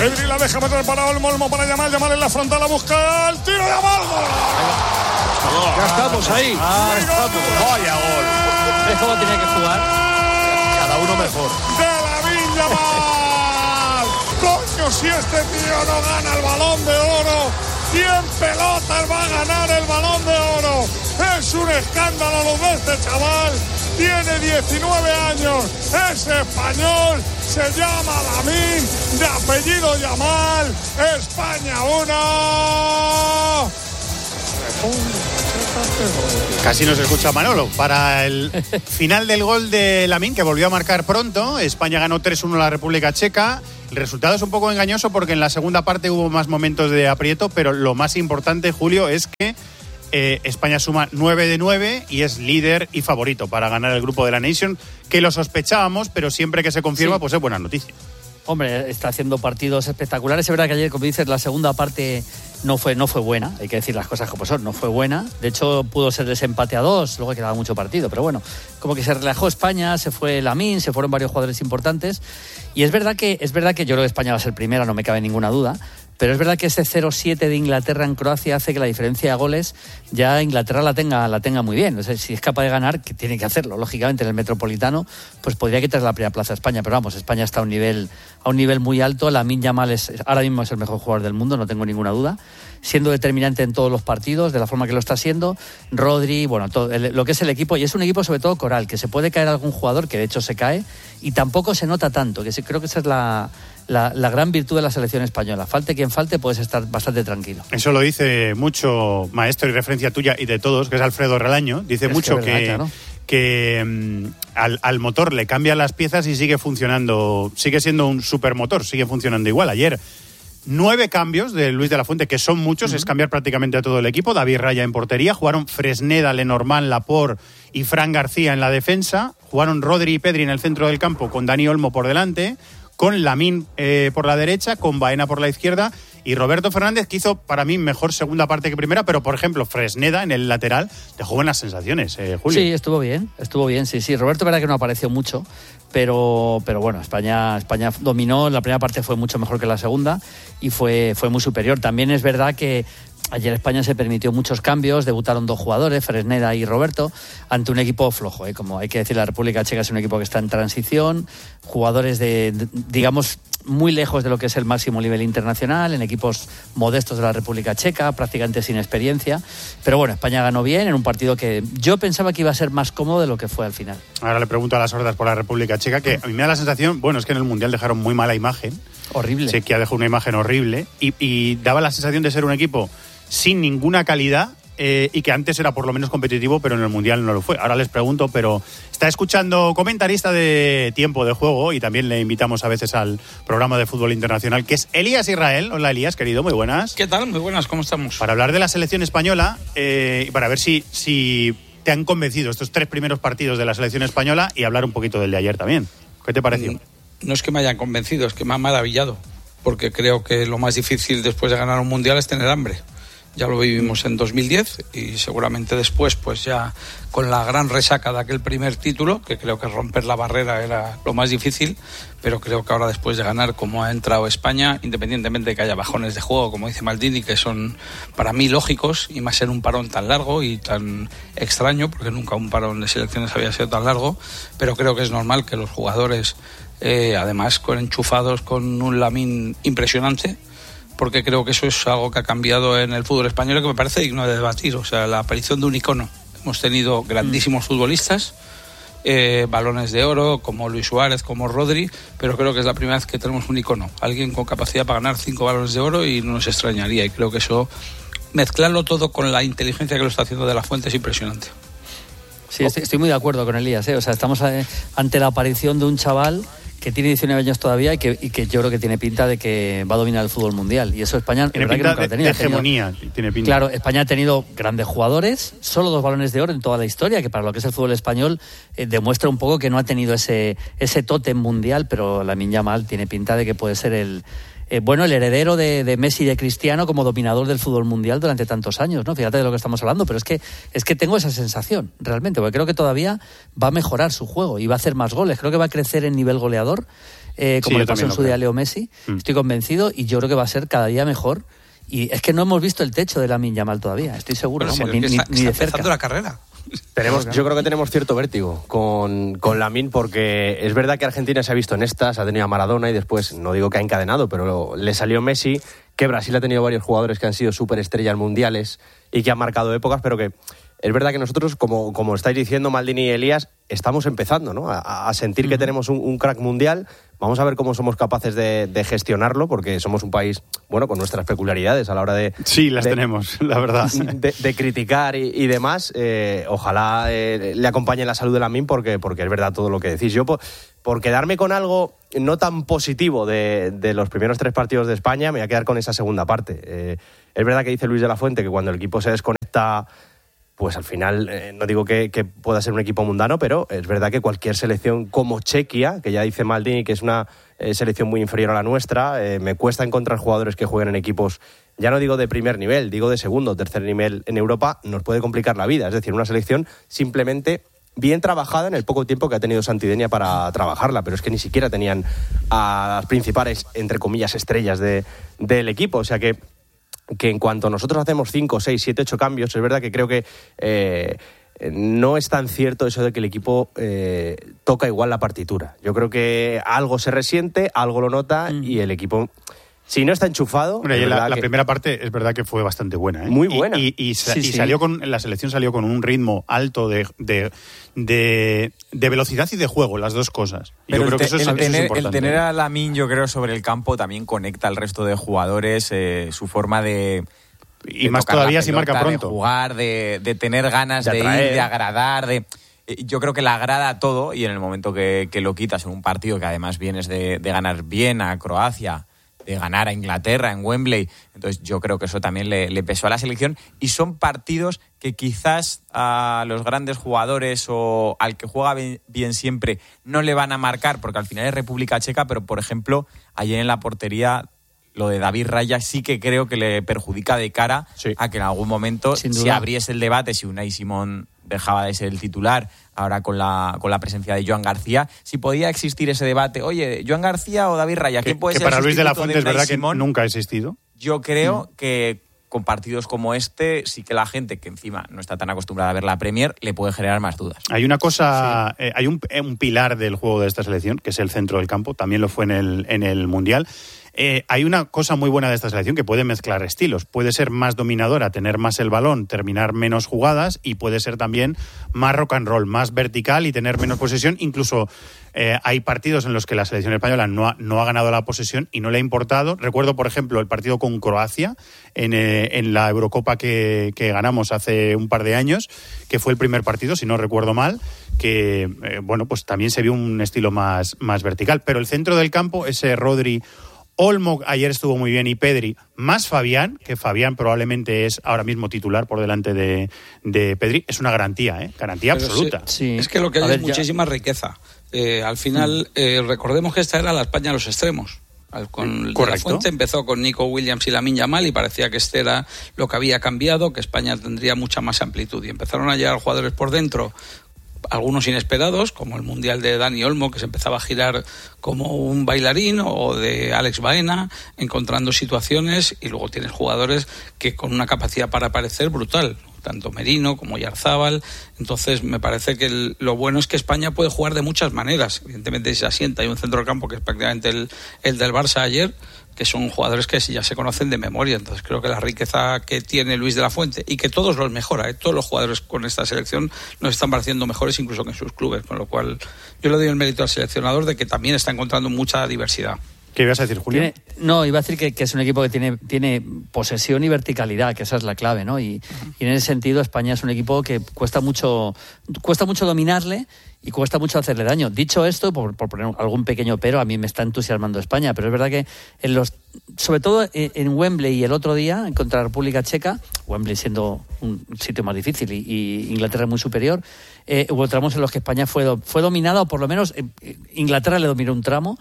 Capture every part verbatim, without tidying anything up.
Pedri la deja meter para Olmo, Olmo para Yamal, Yamal en la frontal, la busca el tiro, Yamal. Ya estamos ahí. Ah, estamos. Vaya gol. ¿Ves cómo tenía que jugar? Cada uno mejor. De Lamine Yamal. Coño, si este tío no gana el Balón de Oro, ¿quién pelotas va a ganar el Balón de Oro? Es un escándalo lo de este chaval. Tiene diecinueve años, es español, se llama Lamine, de apellido Yamal. España uno. Casi nos escucha Manolo. Para el final del gol de Lamine, que volvió a marcar pronto, España ganó tres uno a la República Checa. El resultado es un poco engañoso porque en la segunda parte hubo más momentos de aprieto, pero lo más importante, Julio, es que eh, España suma nueve de nueve y es líder y favorito para ganar el grupo de la Nation, que lo sospechábamos, pero siempre que se confirma, sí, pues es buena noticia. Hombre, está haciendo partidos espectaculares. Es verdad que ayer, como dices, la segunda parte no fue, no fue buena. Hay que decir las cosas como son, no fue buena. De hecho, pudo ser desempate a dos, luego quedaba mucho partido. Pero bueno, como que se relajó España, se fue Lamine, se fueron varios jugadores importantes. Y es verdad que, es verdad que yo creo que España va a ser primera, no me cabe ninguna duda. Pero es verdad que ese cero siete de Inglaterra en Croacia hace que la diferencia de goles ya Inglaterra la tenga, la tenga muy bien. O sea, si es capaz de ganar, que tiene que hacerlo. Lógicamente en el Metropolitano pues podría quitar la primera plaza a España. Pero vamos, España está a un nivel, a un nivel muy alto. Lamine Yamal es, ahora mismo es el mejor jugador del mundo, no tengo ninguna duda. Siendo determinante en todos los partidos, de la forma que lo está haciendo. Rodri, bueno, todo, el, lo que es el equipo. Y es un equipo sobre todo coral, que se puede caer algún jugador, que de hecho se cae, y tampoco se nota tanto, que se, creo que esa es la... La, la gran virtud de la selección española. Falte quien falte, puedes estar bastante tranquilo. Eso lo dice mucho, maestro, y referencia tuya y de todos, que es Alfredo Relaño. Dice es mucho que, verdad, que, claro, que um, al, al motor le cambian las piezas y sigue funcionando, sigue siendo un supermotor, sigue funcionando igual. Ayer, nueve cambios de Luis de la Fuente, que son muchos, uh-huh. Es cambiar prácticamente a todo el equipo. David Raya en portería, jugaron Fresneda, Lenormand, Laporte y Fran García en la defensa. Jugaron Rodri y Pedri en el centro del campo con Dani Olmo por delante, con Lamine eh, por la derecha, con Baena por la izquierda y Roberto Fernández, que hizo para mí mejor segunda parte que primera, pero por ejemplo Fresneda en el lateral dejó buenas sensaciones, eh, Julio. Sí, estuvo bien, estuvo bien, sí, sí. Roberto, verdad que no apareció mucho, pero, pero bueno, España, España dominó, la primera parte fue mucho mejor que la segunda y fue, fue muy superior. También es verdad que ayer España se permitió muchos cambios, debutaron dos jugadores, Fresneda y Roberto, ante un equipo flojo, ¿eh? Como hay que decir, la República Checa es un equipo que está en transición, jugadores de, de digamos, muy lejos de lo que es el máximo nivel internacional, en equipos modestos de la República Checa, prácticamente sin experiencia. Pero bueno, España ganó bien en un partido que yo pensaba que iba a ser más cómodo de lo que fue al final. Ahora le pregunto a las hordas por la República Checa, que a mí me da la sensación, bueno, es que en el Mundial dejaron muy mala imagen. Horrible. Chequia dejó una imagen horrible y, y daba la sensación de ser un equipo sin ninguna calidad eh, y que antes era por lo menos competitivo, pero en el Mundial no lo fue. Ahora les pregunto, pero está escuchando comentarista de Tiempo de Juego y también le invitamos a veces al programa de fútbol internacional, que es Elías Israel. Hola Elías, querido, muy buenas. ¿Qué tal? Muy buenas, ¿cómo estamos? Para hablar de la selección española eh, y para ver si, si te han convencido estos tres primeros partidos de la selección española y hablar un poquito del de ayer también. ¿Qué te pareció? No, no es que me hayan convencido, es que me han maravillado, porque creo que lo más difícil después de ganar un Mundial es tener hambre. Ya lo vivimos en dos mil diez y seguramente después, pues ya con la gran resaca de aquel primer título, que creo que romper la barrera era lo más difícil, pero creo que ahora después de ganar como ha entrado España, independientemente de que haya bajones de juego, como dice Maldini, que son para mí lógicos, y más en un parón tan largo y tan extraño, porque nunca un parón de selecciones había sido tan largo, pero creo que es normal que los jugadores, eh, además con enchufados con un Lamine impresionante, porque creo que eso es algo que ha cambiado en el fútbol español y que me parece digno de debatir. O sea, la aparición de un icono. Hemos tenido grandísimos futbolistas, eh, balones de oro, como Luis Suárez, como Rodri, pero creo que es la primera vez que tenemos un icono. Alguien con capacidad para ganar cinco balones de oro y no nos extrañaría. Y creo que eso, mezclarlo todo con la inteligencia que lo está haciendo De la Fuente, es impresionante. Sí, estoy, estoy muy de acuerdo con Elías, ¿eh? O sea, estamos ante la aparición de un chaval que tiene diecinueve años todavía y que, y que yo creo que tiene pinta de que va a dominar el fútbol mundial. Y eso España... Tiene pinta que nunca de, tenido. de hegemonía. Tenido, tiene pinta. Claro, España ha tenido grandes jugadores, solo dos balones de oro en toda la historia, que para lo que es el fútbol español eh, demuestra un poco que no ha tenido ese, ese tótem mundial, pero Lamine Yamal tiene pinta de que puede ser el... Eh, bueno, el heredero de, de Messi y de Cristiano como dominador del fútbol mundial durante tantos años, ¿no? Fíjate de lo que estamos hablando, pero es que es que tengo esa sensación, realmente, porque creo que todavía va a mejorar su juego y va a hacer más goles. Creo que va a crecer en nivel goleador. eh, como sí, le pasó en su día a Leo Messi. Mm. Estoy convencido y yo creo que va a ser cada día mejor. Y es que no hemos visto el techo de Lamine Yamal todavía, estoy seguro, bueno, vamos, sí, ni, está, ni, ni de cerca. la carrera. Tenemos, yo creo que tenemos cierto vértigo con, con Lamine, porque es verdad que Argentina se ha visto en estas, ha tenido a Maradona y después, no digo que ha encadenado, pero le salió Messi, que Brasil ha tenido varios jugadores que han sido superestrellas mundiales y que han marcado épocas, pero que es verdad que nosotros, como, como estáis diciendo Maldini y Elías, estamos empezando, ¿no? a, a sentir que tenemos un, un crack mundial. Vamos a ver cómo somos capaces de, de gestionarlo, porque somos un país, bueno, con nuestras peculiaridades a la hora de... Sí, las de, tenemos, la verdad. De, de criticar y, y demás. Eh, ojalá eh, le acompañe la salud de Lamine, porque, porque es verdad todo lo que decís. Yo, por, por quedarme con algo no tan positivo de, de los primeros tres partidos de España, me voy a quedar con esa segunda parte. Eh, es verdad que dice Luis de la Fuente que cuando el equipo se desconecta... pues al final, eh, no digo que, que pueda ser un equipo mundano, pero es verdad que cualquier selección como Chequia, que ya dice Maldini que es una eh, selección muy inferior a la nuestra, eh, me cuesta encontrar jugadores que jueguen en equipos, ya no digo de primer nivel, digo de segundo o tercer nivel en Europa, nos puede complicar la vida. Es decir, una selección simplemente bien trabajada en el poco tiempo que ha tenido Santidenia para trabajarla, pero es que ni siquiera tenían a las principales, entre comillas, estrellas de, del equipo, o sea que que en cuanto nosotros hacemos cinco, seis, siete, ocho cambios, es verdad que creo que eh, no es tan cierto eso de que el equipo eh, toca igual la partitura. Yo creo que algo se resiente, algo lo nota mm. y el equipo... Si no está enchufado... Bueno, y la, la que... primera parte es verdad que fue bastante buena. ¿eh? Muy buena. Y, y, y, sí, y sí. salió con la selección salió con un ritmo alto de, de, de, de velocidad y de juego, las dos cosas. Y yo creo te, que eso es, el, eso tener, es importante. el tener a Lamine, yo creo, sobre el campo también conecta al resto de jugadores, eh, su forma de... Y más todavía si marca pronto. De jugar, de, de tener ganas de, de ir, de agradar, de... Yo creo que le agrada todo y en el momento que, que lo quitas en un partido que además vienes de, de ganar bien a Croacia, de ganar a Inglaterra en Wembley, entonces yo creo que eso también le, le pesó a la selección y son partidos que quizás a los grandes jugadores o al que juega bien, bien siempre no le van a marcar porque al final es República Checa, pero por ejemplo ayer en la portería lo de David Raya sí que creo que le perjudica de cara sí. a que en algún momento se abriese el debate si Unai Simón dejaba de ser el titular, ahora con la con la presencia de Joan García, si podía existir ese debate, oye, Joan García o David Raya, ¿quién puede que ser para el Luis de la Fuente de es verdad Simón? Que nunca ha existido. Yo creo mm. que con partidos como este, sí que la gente que encima no está tan acostumbrada a ver la Premier, le puede generar más dudas. Hay una cosa, sí. eh, hay un, un pilar del juego de esta selección, que es el centro del campo, también lo fue en el, en el Mundial. Eh, hay una cosa muy buena de esta selección que puede mezclar estilos. Puede ser más dominadora, tener más el balón, terminar menos jugadas y puede ser también más rock and roll, más vertical y tener menos posesión. Incluso eh, hay partidos en los que la selección española no ha, no ha ganado la posesión y no le ha importado. Recuerdo, por ejemplo, el partido con Croacia en, eh, en la Eurocopa que, que ganamos hace un par de años, que fue el primer partido, si no recuerdo mal, que eh, bueno, pues también se vio un estilo más, más vertical. Pero el centro del campo, ese Rodri... Olmo ayer estuvo muy bien y Pedri, más Fabián, que Fabián probablemente es ahora mismo titular por delante de, de Pedri, es una garantía, ¿eh? Garantía Pero absoluta. Sí, sí. Es que lo que hay ver, es muchísima ya. riqueza. Eh, al final, eh, recordemos que esta era la España de los extremos. Con la Fuente empezó con Nico Williams y Lamine Yamal y parecía que este era lo que había cambiado, que España tendría mucha más amplitud. Y empezaron a llegar jugadores por dentro, algunos inesperados, como el Mundial de Dani Olmo, que se empezaba a girar como un bailarín, o de Alex Baena, encontrando situaciones, y luego tienes jugadores que con una capacidad para aparecer brutal, tanto Merino como Yarzábal. Entonces me parece que el, lo bueno es que España puede jugar de muchas maneras. Evidentemente se asienta, hay un centro del campo que es prácticamente el, el del Barça ayer, que son jugadores que ya se conocen de memoria. Entonces creo que la riqueza que tiene Luis de la Fuente, y que todos los mejora, ¿eh? Todos los jugadores con esta selección nos están pareciendo mejores incluso que en sus clubes, con lo cual yo le doy el mérito al seleccionador de que también está encontrando mucha diversidad. ¿Qué ibas a decir, Julio? Tiene, no, iba a decir que, que es un equipo que tiene, tiene posesión y verticalidad, que esa es la clave, ¿no? Y, uh-huh. y en ese sentido España es un equipo que cuesta mucho, cuesta mucho dominarle y cuesta mucho hacerle daño. Dicho esto, por, por poner algún pequeño pero, a mí me está entusiasmando España, pero es verdad que en los, sobre todo en Wembley y el otro día contra la República Checa, Wembley siendo un sitio más difícil y, y Inglaterra muy superior, eh, hubo tramos en los que España fue, fue dominada, o por lo menos eh, Inglaterra le dominó un tramo.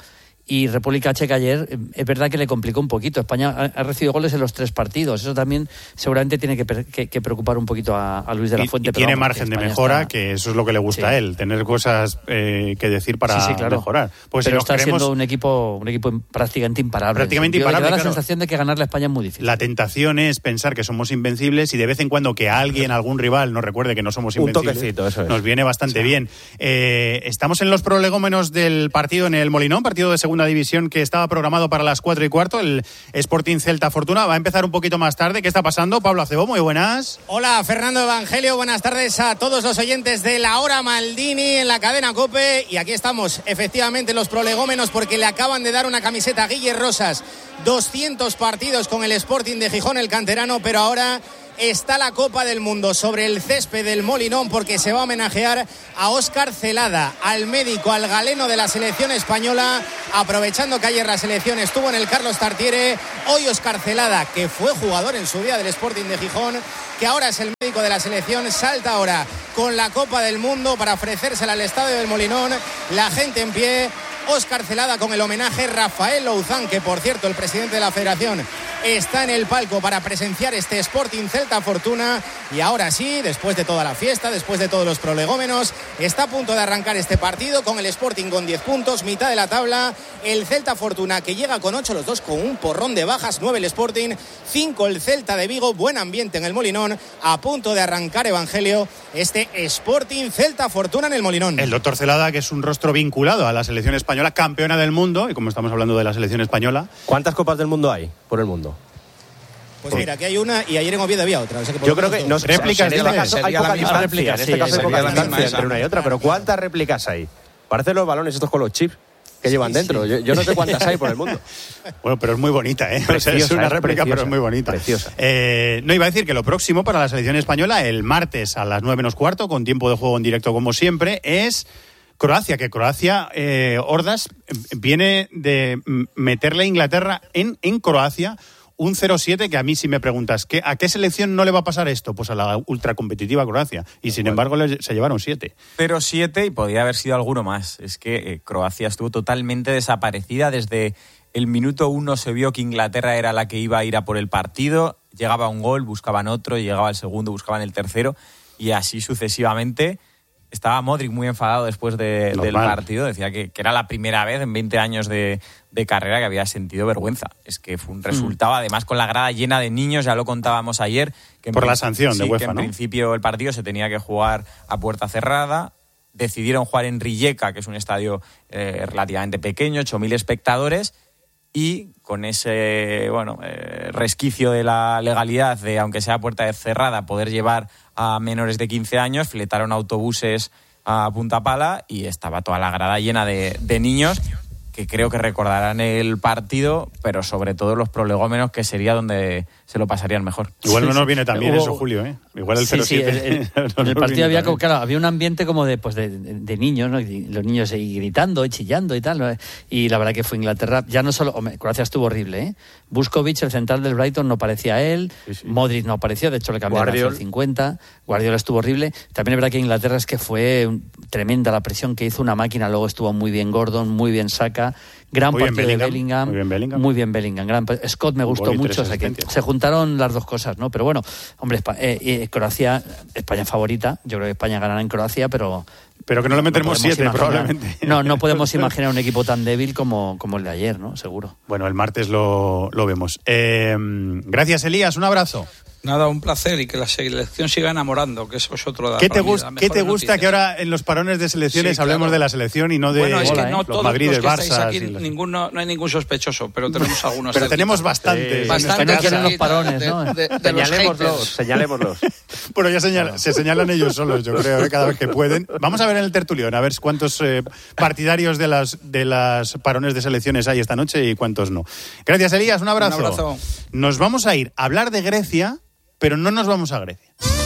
y República Checa ayer, es verdad que le complicó un poquito. España ha, ha recibido goles en los tres partidos. Eso también seguramente tiene que, que, que preocupar un poquito a, a Luis de la Fuente. Y, y pero tiene vamos, margen de España mejora, está... que eso es lo que le gusta sí. a él, tener cosas eh, que decir para sí, sí, claro. mejorar. Pues pero si está queremos... siendo un equipo, un equipo prácticamente imparable. Prácticamente imparable. Da la claro. sensación de que ganarle a España es muy difícil. La tentación es pensar que somos invencibles y de vez en cuando que alguien, algún rival, nos recuerde que no somos invencibles. Un toquecito, eso es. Nos viene bastante sí. bien. Eh, estamos en los prolegómenos del partido en el Molinón, partido de segunda división que estaba programado para las cuatro y cuarto, el Sporting Celta Fortuna. Va a empezar un poquito más tarde. ¿Qué está pasando? Pablo Acebo, muy buenas. Hola, Fernando Evangelio. Buenas tardes a todos los oyentes de La Hora Maldini en la cadena COPE. Y aquí estamos, efectivamente, en los prolegómenos porque le acaban de dar una camiseta a Guille Rosas. doscientos partidos con el Sporting de Gijón, el canterano, pero ahora está la Copa del Mundo sobre el césped del Molinón porque se va a homenajear a Óscar Celada, al médico, al galeno de la selección española, aprovechando que ayer la selección estuvo en el Carlos Tartiere. Hoy Óscar Celada, que fue jugador en su día del Sporting de Gijón, que ahora es el médico de la selección, salta ahora con la Copa del Mundo para ofrecérsela al estadio del Molinón. La gente en pie. Óscar Celada con el homenaje. Rafael Louzán, que por cierto el presidente de la federación está en el palco para presenciar este Sporting Celta Fortuna. Y ahora sí, después de toda la fiesta, después de todos los prolegómenos, está a punto de arrancar este partido con el Sporting con diez puntos, mitad de la tabla. El Celta Fortuna que llega con ocho, los dos con un porrón de bajas. nueve el Sporting, cinco el Celta de Vigo. Buen ambiente en el Molinón. A punto de arrancar, Evangelio, este Sporting Celta Fortuna en el Molinón. El doctor Celada, que es un rostro vinculado a la selección española, campeona del mundo, y como estamos hablando de la selección española... ¿Cuántas copas del mundo hay por el mundo? Pues mira, aquí hay una y ayer en Oviedo había otra. O sea que yo creo que no réplicas en este caso hay poca distancia, en este caso hay poca distancia entre una y otra, pero ¿cuántas réplicas hay? Parecen los balones estos con los chips que sí, llevan dentro. Sí. Yo, yo no sé cuántas hay por el mundo. Bueno, pero es muy bonita, ¿eh? Preciosa, es una réplica, preciosa, pero es muy bonita. Preciosa. Eh, no, iba a decir que lo próximo para la selección española, el martes a las nueve menos cuarto, con tiempo de juego en directo como siempre, es Croacia, que Croacia, eh, Hordas, viene de meterle a Inglaterra en, en Croacia un cero siete, que a mí si me preguntas, ¿qué, ¿a qué selección no le va a pasar esto? Pues a la ultracompetitiva Croacia. Y sin bueno. embargo le, se llevaron siete. Pero siete y podría haber sido alguno más. Es que eh, Croacia estuvo totalmente desaparecida. Desde el minuto uno se vio que Inglaterra era la que iba a ir a por el partido. Llegaba un gol, buscaban otro, llegaba el segundo, buscaban el tercero. Y así sucesivamente. Estaba Modric muy enfadado después de, del partido. Decía que, que era la primera vez en veinte años de, de carrera que había sentido vergüenza. Es que fue un resultado, mm. además con la grada llena de niños, ya lo contábamos ayer. Que Por la sanción sí, de UEFA, que en ¿no? principio el partido se tenía que jugar a puerta cerrada. Decidieron jugar en Rijeka, que es un estadio eh, relativamente pequeño, ocho mil espectadores. Y con ese bueno eh, resquicio de la legalidad de, aunque sea puerta cerrada, poder llevar a menores de quince años, fletaron autobuses a punta pala y estaba toda la grada llena de, de niños que creo que recordarán el partido, pero sobre todo los prolegómenos, que sería donde se lo pasarían mejor. Igual no nos viene tan bien eso, Julio, ¿eh? Igual el cero siete. Sí, sí, el, el, en el partido había, como, claro, había un ambiente como de, pues de, de, de niños, ¿no? Y los niños ahí gritando y chillando y tal, ¿no? Y la verdad que fue Inglaterra, ya no solo, hombre, Croacia estuvo horrible, ¿eh? Vuskovic, el central del Brighton, no parecía él, sí, sí. Modric no apareció, de hecho le cambiaron al cincuenta, Guardiola estuvo horrible. También es verdad que Inglaterra es que fue tremenda la presión que hizo una máquina, luego estuvo muy bien Gordon, muy bien Saka, gran muy partido bien de Bellingham, muy bien Bellingham, muy bien Bellingham, gran, Scott me gustó mucho, o sea que se juntaron las dos cosas, ¿no? Pero bueno, hombre, eh, eh, Croacia, España favorita, yo creo que España ganará en Croacia, pero pero que no le metemos no siete, imaginar, probablemente. No, no podemos imaginar un equipo tan débil como, como el de ayer, ¿no? Seguro. Bueno, el martes lo, lo vemos. Eh, gracias, Elías, un abrazo. Nada, un placer, y que la selección siga enamorando, que eso es otro de ¿Qué te, gust, ¿qué te gusta que ahora en los parones de selecciones sí, hablemos claro. de la selección y no de bueno, es que hola, no eh, todos los Madrid, los que Barça? Aquí, las... ninguno, no hay ningún sospechoso, pero tenemos algunos. Pero tenemos bastantes. Sí. Bastantes que no los parones, ¿no? De, de, de señalémoslos, señalémoslos. Bueno, ya señala, se señalan ellos solos, yo creo, ¿eh? Cada vez que pueden. Vamos a ver en el tertulión, a ver cuántos eh, partidarios de las, de las parones de selecciones hay esta noche y cuántos no. Gracias, Elías, un abrazo. Un abrazo. Nos vamos a ir a hablar de Grecia, pero no nos vamos a Grecia.